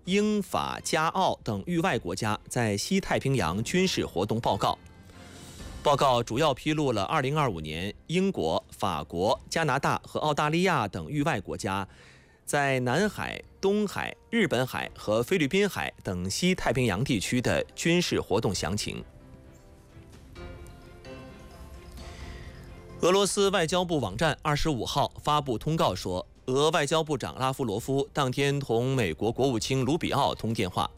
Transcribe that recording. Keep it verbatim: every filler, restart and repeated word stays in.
英法加澳等域外国家在西太平洋军事活动报告。报告主要披露了二零二五年英国、法国、加拿大和澳大利亚等域外国家在南海、东海、日本海和菲律宾海等西太平洋地区的军事活动详情。俄罗斯外交部网站二十五号发布通告说，俄外交部长拉夫罗夫当天同美国国务卿卢比奥通电话，